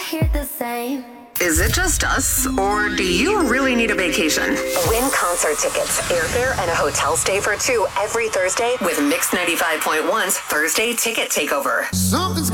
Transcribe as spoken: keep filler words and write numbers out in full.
hear the same. Is it just us, or do you really need a vacation? Win concert tickets, airfare, and a hotel stay for two every Thursday with Mix ninety-five point one's Thursday Ticket Takeover. Something's